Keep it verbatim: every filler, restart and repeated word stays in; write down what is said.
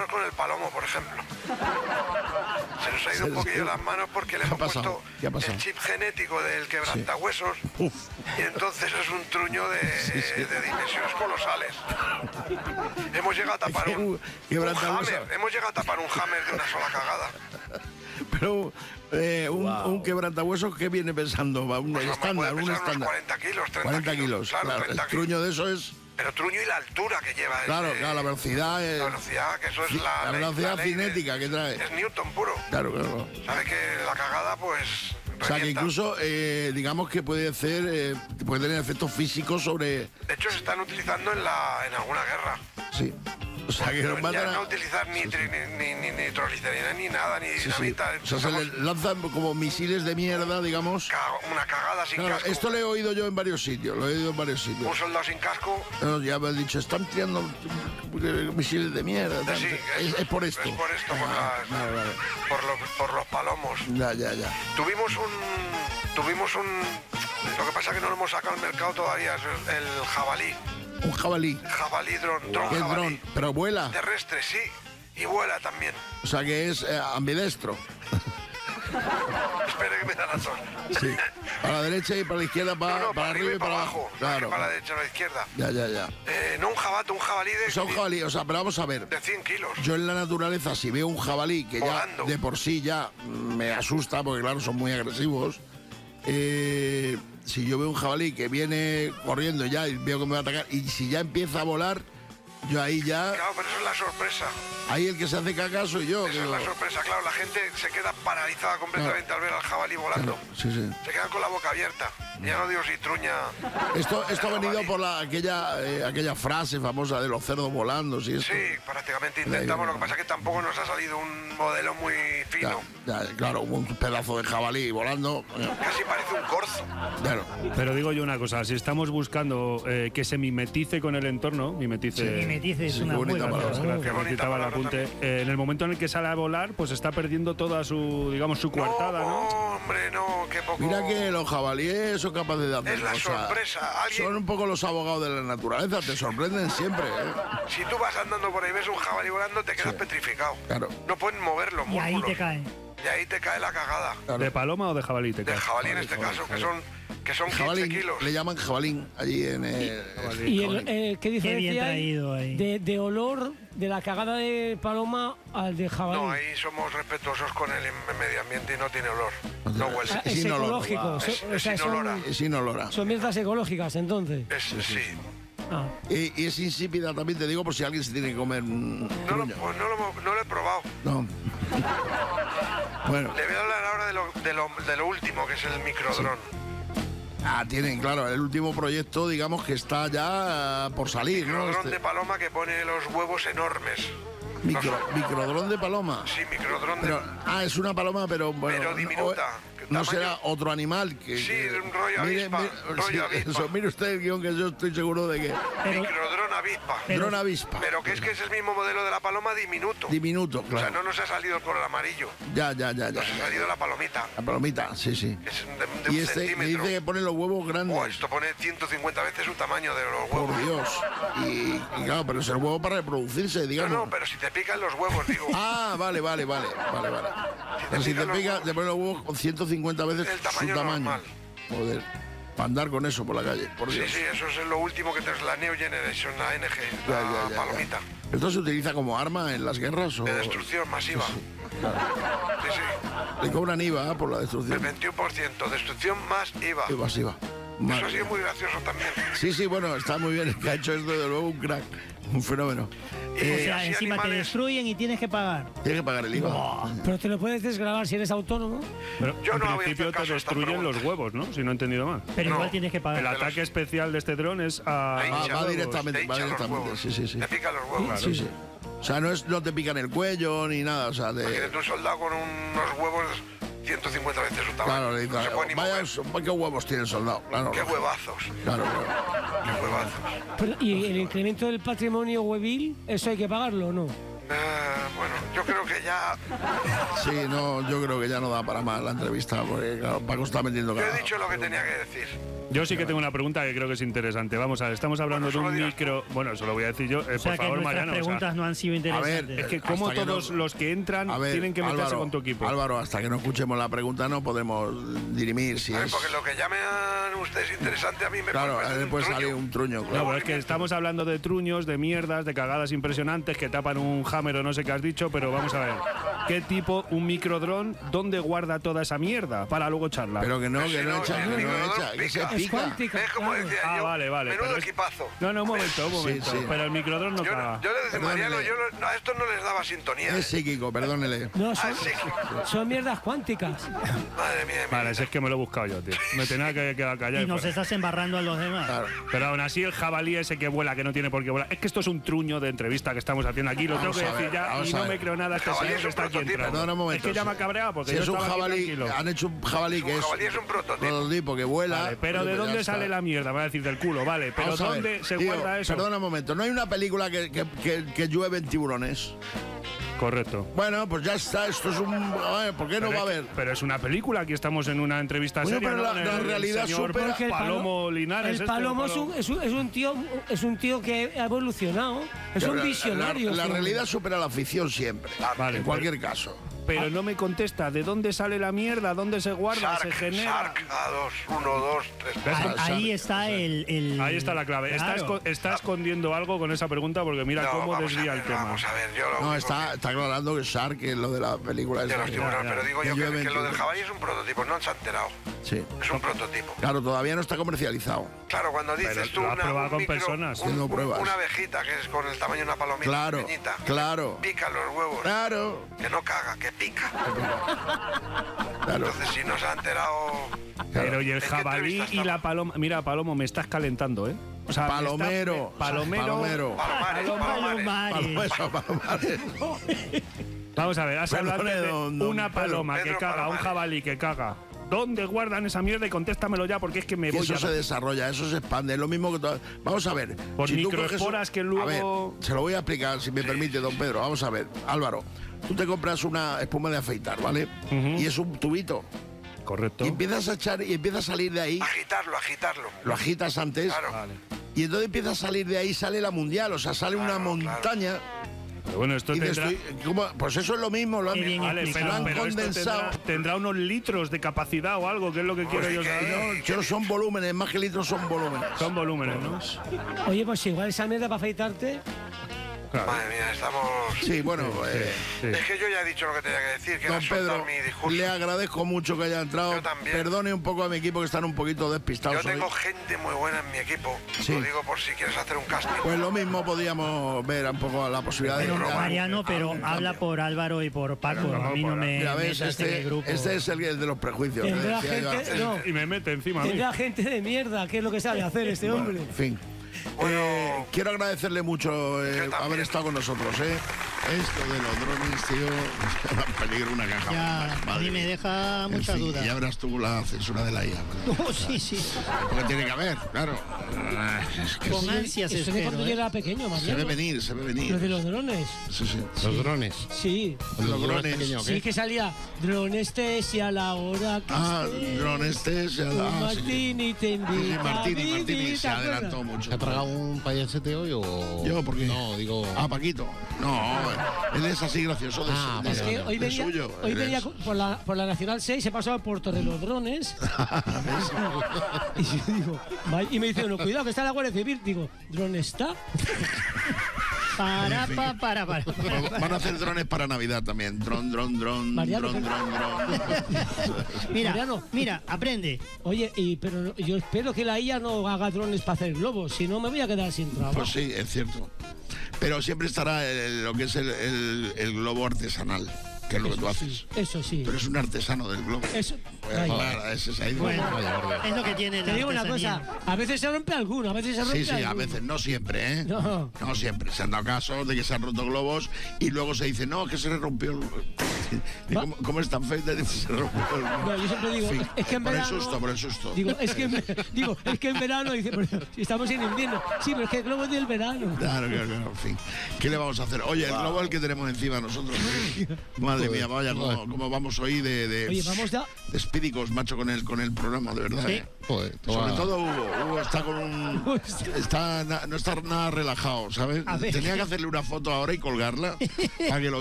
manos con el palomo, por ejemplo. Se nos ha ido un poquillo las manos porque le hemos puesto el chip genético del quebrantahuesos. Sí. Y entonces es un truño de, sí, sí. de dimensiones colosales. Hemos llegado a tapar un, un hammer. Hemos llegado a tapar un hammer de una sola cagada. Pero eh, un, wow. un quebrantahuesos, ¿qué viene pensando? Un pues estándar, un estándar. cuarenta kilos, treinta cuarenta kilos. Claro, claro. treinta el truño de eso es... Pero truño y la altura que lleva. Claro, ese, claro, la velocidad es... La velocidad, que eso es la... La velocidad la cinética de, que trae. Es Newton puro. Claro, claro. Sabe que la cagada, pues... O sea, que incluso, eh, digamos que puede hacer, eh, puede tener efectos físicos sobre... De hecho, se están utilizando en la en alguna guerra. Sí. O sea, que nos ya a... no utilizar ni, sí, sí. ni, ni, ni nitroglicerina ni nada, ni sí, dinamita. Sí. O sea, se le lanzan como misiles de mierda, digamos. Cago, una cagada sin claro, casco. Esto lo he oído yo en varios sitios, lo he oído en varios sitios. Un soldado sin casco. No, ya me han dicho, están tirando misiles de mierda. Sí, es, es, es por esto. Es por esto, por, ah, las, vale, vale. por, los, por los palomos. Ya, ya, ya. Tuvimos un... Tuvimos un... Lo que pasa es que no lo hemos sacado al mercado todavía, es el, el jabalí. Un jabalí. Jabalí, dron, dron, ¿Qué jabalí. dron? ¿Pero vuela? Terrestre, sí. Y vuela también. O sea que es eh, ambidestro. Espera que me da razón. Sí. Para la derecha y para la izquierda, para, no, no, para, para arriba y para abajo. abajo. Claro. Para la derecha y para la izquierda. Ya, ya, ya. Eh, no un jabato, un jabalí de... O sea, un jabalí, o sea, pero vamos a ver. De cien kilos. Yo en la naturaleza, si veo un jabalí que volando, ya de por sí ya me asusta, porque claro, son muy agresivos. Eh... Si yo veo un jabalí que viene corriendo ya y veo que me va a atacar, y si ya empieza a volar, yo ahí ya... Claro, pero eso es la sorpresa. Ahí el que se hace caca soy yo. Esa es la sorpresa, claro. La gente se queda paralizada completamente claro. al ver al jabalí volando. Claro, sí, sí. Se quedan con la boca abierta. Ya no digo si truña... Esto, esto ha venido por la, aquella, eh, aquella frase famosa de los cerdos volando. ¿Sí, sí, prácticamente intentamos. Lo que pasa es que tampoco nos ha salido un modelo muy fino. Ya, ya, claro, un pedazo de jabalí volando. Casi parece un corzo. Claro. Pero digo yo una cosa, si estamos buscando eh, que se mimetice con el entorno, mimetice... Sí, mimetice es sí, una bonita muy palabra. Gracias, me quitaba el apunte. Eh, en el momento en el que sale a volar, pues está perdiendo toda su, digamos, su coartada, ¿no? No, hombre, no, qué poco... Mira que los jabalíes son capaces de hacer es la cosas. Sorpresa. ¿Alguien? Son un poco los abogados de la naturaleza, te sorprenden siempre, ¿eh? Si tú vas andando por ahí y ves un jabalí volando, te quedas sí. petrificado. Claro. No pueden mover los músculos. Y ahí te cae. Y ahí te cae la cagada. Claro. ¿De paloma o de jabalí te cae? De jabalí en este jabalí, caso, jabalí. que son, que son jabalín, quince kilos. Le llaman jabalín allí en el... ¿Y el, eh, qué diferencia hay ahí. De, de olor de la cagada de paloma al de jabalí? No, ahí somos respetuosos con el medio ambiente y no tiene olor. No huele. Ah, es, es ecológico. Wow. So, es, o sea, es inolora. Son, es inolora. Son mierdas ecológicas, entonces. Es, sí. Ah. Y, y es insípida también, te digo, por si alguien se tiene que comer un no lo, pues no, lo, no lo he probado. No. Bueno. Le voy a hablar ahora de lo, de lo, de lo último, que es el microdrón. Sí. Ah, tienen, claro, el último proyecto, digamos, que está ya por salir, microdrón ¿no? Microdrón Este... de paloma que pone los huevos enormes. Micro, Los... Microdrón de paloma. Sí, microdrón pero, de... Ah, es una paloma, pero... Bueno, pero diminuta. No, no será otro animal que... Sí, que... un rollo mire, avispa. Mire, rollo sí, avispa. Eso, mire usted el guión que yo estoy seguro de que... Pero, microdrón avispa. Pero, dron avispa. Pero que es que es el mismo modelo de la paloma diminuto. Diminuto, claro. O sea, no nos ha salido el color amarillo. Ya, ya, ya. ya nos ya, ha ya. salido la palomita. La palomita, sí, sí. Es de, de y un este centímetro. me dice que pone los huevos grandes. Oh, esto pone ciento cincuenta veces su tamaño de los huevos. Por Dios. Y, y claro, pero es el huevo para reproducirse, digamos. No, no, pero si te pican los huevos, digo. Ah, vale, vale, vale. Vale, vale. Si te, pero si te pica, te ponen los huevos con ciento cincuenta veces el tamaño su tamaño. Normal. Joder. Para andar con eso por la calle, por Dios. Sí, sí, eso es lo último que tenemos, la Neo Generation, la A N G, la ya, ya, ya, palomita. Ya. ¿Esto se utiliza como arma en las guerras o...? De destrucción masiva. Sí, sí. Claro. Sí, sí. Le cobran I V A ¿eh? por la destrucción. El veintiuno por ciento, destrucción más I V A. Evasiva. Madre. Eso ha sido muy gracioso también. Sí, sí, bueno, está muy bien. El que ha hecho esto, de luego, un crack. Un fenómeno. Y o sea, encima animales... te destruyen y tienes que pagar. Tienes que pagar el I V A. Oh, pero te lo puedes desgravar si eres autónomo. Pero yo en no principio te destruyen los huevos, ¿no? Si no he entendido mal. Pero no. igual tienes que pagar. El ataque los... especial de este dron es a... Va, va directamente, va directamente. Sí, sí, sí. Te pican los huevos. Claro. Sí, sí. O sea, no, es, no te pican el cuello ni nada, o sea, de... Imagínate un soldado con unos huevos ciento cincuenta veces su tamaño. Claro, le no se puede ni vaya, mover. ¿qué huevos tiene el soldado? Claro, qué claro. huevazos. Claro, claro. Qué huevazos. Pero, ¿y el incremento del patrimonio huevil, eso hay que pagarlo o no? Uh, bueno, yo creo que ya... Sí, no, yo creo que ya no da para más la entrevista, porque claro, Paco está metiendo Yo cara. he dicho lo que tenía que decir. Yo sí que tengo una pregunta que creo que es interesante. Vamos a ver, estamos hablando Bueno, de un solo micro... Bueno, eso lo voy a decir yo. Eh, O sea por que favor, nuestras Mariano. o sea, preguntas no han sido interesantes. ver, es que como Hasta que todos no- los que entran A ver, tienen que meterse Álvaro, con tu equipo. Álvaro, hasta que no escuchemos la pregunta no podemos dirimir si A ver, es... porque lo que llamen ustedes interesante a mí me Claro, puede a parecer él un puede truño. salir un truño, No, claro. pero es que estamos hablando de truños, de mierdas, de cagadas impresionantes que tapan un hammer o no sé qué has dicho, pero vamos a ver. ¿Qué tipo, un microdrón, dónde guarda toda esa mierda para luego charlar? Pero que no, Pues que si no no, echa, si que el no microdrón echa, que se pica. Es pica. cuántica. ¿Ves cómo claro. decía Ah, yo? vale, vale. Menudo pero es- equipazo. No, no, un momento, un Sí, momento. sí. Pero el microdrón no Yo, caga. yo le decía, Perdónele. Mariano, yo lo- no, a esto no les daba sintonía. Es ¿eh? psíquico, perdónele. No, son, Ah, sí. son mierdas cuánticas. Madre mía, de mi Vale, vida. si es que me lo he buscado yo, tío. Me tenía que quedar callado. Y nos fuera. estás embarrando a los demás. Claro. Pero aún así el jabalí ese que vuela, que no tiene por qué volar. Es que esto es un truño de entrevista que estamos haciendo aquí, lo Vamos tengo que a ver, decir ya vamos y a no ver. me creo nada este Jabalí señor es que un está aquí prototipo. entrando. Perdona un momento. Es que ya si- me ha cabreado porque si yo es un estaba aquí jabalí, tranquilo. han hecho un jabalí Es un que es... jabalí, es un prototipo. prototipo que vuela. Vale, pero ¿de pues ya dónde está. sale la mierda? Me va a decir del culo, vale. Pero Vamos a ver, ¿dónde se tío, guarda eso? Perdona un momento, ¿no hay una película que, que, que, que llueven tiburones? Correcto. Bueno, pues ya está, esto es un... A ver, ¿por qué no Pero va a es- haber? Pero es una película, aquí estamos en una entrevista Bueno, seria. pero ¿no? la- En la el realidad señor supera- Porque el Palomo Linares. El este, Palomo es Palomo. un, es, un, es un tío es un tío que ha evolucionado. Es Pero un la- visionario. La, la sí. realidad supera la ficción siempre, Vale, en cualquier caso. Pero no me contesta de dónde sale la mierda, dónde se guarda, se Sark, genera. Sark, A dos, uno, dos, tres. ¿Ves? Ahí, Sark, ahí está el, el- Ahí está la clave. Está, Claro. esco- está escondiendo algo con esa pregunta porque mira No, cómo vamos a desvía ver, el tema. Vamos a ver, yo lo No, único está, está aclarando que Shark es lo de la película que- de esa. los tiburones, ya, ya. pero digo Que yo que, llueven que lo del tiburones. jabalí es un prototipo, no se ha enterado. Sí. Es un prototipo. Claro, todavía no está comercializado. Claro, cuando dices Pero tú lo has una, probado un con micro, personas. un- Haciendo un- pruebas. una abejita que es con el tamaño de una palomita Claro, pequeñita, claro. pica los huevos, Claro, que no caga, que pica. claro. Entonces si no se ha enterado... Pero y el ¿En qué jabalí entrevista y la estamos? paloma. Mira, Palomo, me estás calentando, ¿eh? O sea, me Palomero. estás- Palomero. Palomero. Palomares, palomares. Palomares. Eso, Palomares. Vamos a ver, has hablado Perdone, de don- don una Pedro. paloma que Pedro caga, un Palomares. jabalí que caga. ¿Dónde guardan esa mierda? Y contéstamelo ya porque es que me Que voy eso a... se desarrolla, eso se expande. Es lo mismo que todo. Vamos a ver. Por tú coges- microesporas que luego- A ver, se lo voy a explicar, si me permite, don Pedro. Vamos a ver. Álvaro, tú te compras una espuma de afeitar, ¿vale? Ujú. Y es un tubito. Correcto. Y empiezas a echar y empieza a salir de ahí. Agitarlo, agitarlo. Lo agitas antes. Claro. Vale. Y entonces empieza a salir de ahí, sale la mundial. O sea, sale una Claro, montaña. Pero bueno, esto Y dices, tendrá... estoy- ¿cómo? Pues eso es lo mismo. Lo han, Qué bien Vale, pero, lo han pero esto condensado. tendrá, tendrá unos litros de capacidad o algo, que es lo que quiero Pues yo que- saber. Yo son volúmenes, más que litros son volúmenes. Son volúmenes, ¿no? Oye, pues igual esa mierda para afeitarte. Claro. Madre mía, estamos... Sí, bueno, eh, Sí. Es que yo ya he dicho lo que tenía que decir, que don era soltar Pedro, mi discurso. le agradezco mucho que haya entrado. Yo también. Perdone un poco a mi equipo que están un poquito Yo despistados tengo hoy. gente muy buena en mi equipo. Sí. Lo digo por si quieres hacer un casting. Pues lo mismo podíamos ver un poco la posibilidad de... Pero, de- Mariano, pero habla por Álvaro y por Paco. Pero no, A mí no por- me Mira, ves, metas en el este, grupo. este es el, el de los prejuicios. que Tendrá decía yo gente. antes. No, Y me mete encima a mí. tendrá gente de mierda, que es lo que sabe hacer este hombre. En fin. Bueno. Eh, quiero agradecerle mucho eh, Yo también. haber estado con nosotros. ¿eh? Esto de los drones, tío, va a peligro una caja. Ya, a Madre mí me mía. deja En mucha fin, duda. Ya verás tú la censura de la I A. ¿verdad? No, sí, sí. Porque tiene que haber, claro. Ah, es que Con ansias Eso de espero, cuando ¿eh? yo era pequeño, se ve Mariano. venir, se ve Lo de venir. los drones. Sí, sí. Los drones. Sí. Los drones. Sí que salía drones y a la hora que Ah, esté. drone este se ha Un dado. Ah, sí. Martini te Sí, invita sí, a Martini, vivir, Martini ¿te se acuerdas? adelantó mucho. ¿Se ha tragado un payasete hoy o...? ¿Yo por qué? No, digo... Ah, Paquito. No, él es así gracioso de, Ah, de- Es que de hoy venía, suyo. hoy él venía es. por, la, por la Nacional seis, se pasaba por Torrelodrones. y yo digo, "Vaya", y me dice uno, cuidado que está la Guardia Civil. Digo, ¿drone está? Para, pa, para, para. para. Van a hacer drones para Navidad también. Dron, dron, dron, Mariano, dron, pero- dron, dron. Mira, Mariano. mira, aprende. Oye, y, pero no- yo espero que la I A no haga drones para hacer globos, si no me voy a quedar sin trabajo. Pues sí, es cierto. Pero siempre estará el- lo que es el, el- el globo artesanal, que es lo que tú haces. Eso sí. Tú eres un artesano del globo. Eso. Pues, Ay. claro, ese es ahí. Bueno, Vaya orden. es lo que tiene la Te digo una artesanía. cosa, a veces se rompe alguno, a veces se rompe Sí, sí, a alguno. veces, no siempre, ¿eh? No. No siempre. Se han dado casos de que se han roto globos y luego se dice, no, que se le rompió el... ¿Cómo, ¿Cómo es tan feita? No, yo siempre digo, fin, es que en por verano... el susto, por el susto. Digo, es que en, digo, es que en verano, dice, pero si estamos en invierno. Sí, pero es que el globo es del verano. Claro, claro, claro, en fin. ¿Qué le vamos a hacer? Oye, el globo es el que tenemos encima nosotros. Madre mía, vaya, cómo, cómo vamos hoy de, de, Oye, vamos ya. de espídicos, macho, con el, con el programa, de verdad. Sí. ¿eh? Joder, Sobre toma. todo Hugo. Hugo está con un... Está, no está nada relajado, ¿sabes? A ver. Tenía que hacerle una foto ahora y colgarla para que lo